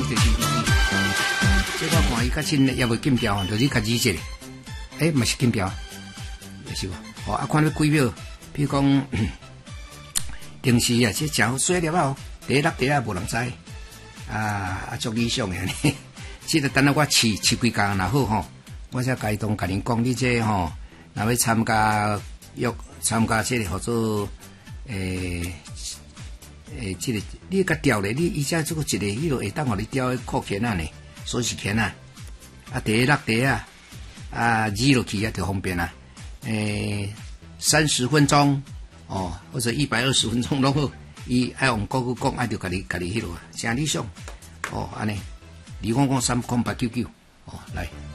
就是这我看伊较新也未竞标，就是较二级的，嘛是竞标，也是无。哦，啊，看你几秒，比如讲定时啊，这真好水了啊，第一粒啊无人知，足理想的呢。即个等下我试几工若好吼，我才改动甲恁讲，你这吼，若要参加这个叫做这个你甲调咧，你伊遮做个一个，迄落会当互你调的扣钳啊呢，锁匙钳啊，第一落地啊，移落去啊就方便啊，30分钟哦，或者120分钟拢好，伊爱用国语讲，就甲你迄落啊，真理想哦，安尼，2330899哦，来。